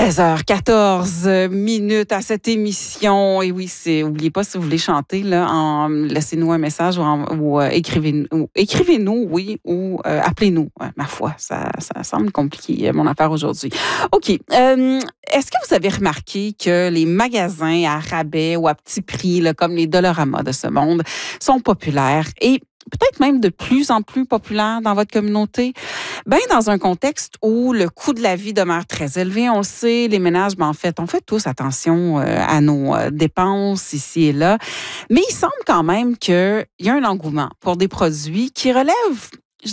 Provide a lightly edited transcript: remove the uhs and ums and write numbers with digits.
16h14 minutes à cette émission. Et oui, oubliez pas, si vous voulez chanter, là, laissez-nous un message ou écrivez-nous, oui, ou appelez-nous. Ma foi, ça semble compliqué, mon affaire aujourd'hui. OK. Est-ce que vous avez remarqué que les magasins à rabais ou à petit prix, là, comme les Dollarama de ce monde, sont populaires et peut-être même de plus en plus populaires dans votre communauté? Bien, dans un contexte où le coût de la vie demeure très élevé, on le sait, les ménages, en fait, on fait tous attention à nos dépenses ici et là, mais il semble quand même qu'il y a un engouement pour des produits qui relèvent